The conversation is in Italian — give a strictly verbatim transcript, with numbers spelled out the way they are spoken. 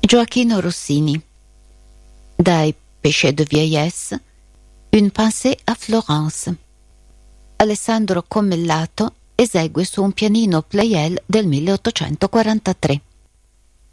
Gioachino Rossini. Dai Péchés de vieillesse, Une pensée à Florence. Alessandro Commellato esegue su un pianino Pleyel del milleottocentoquarantatré.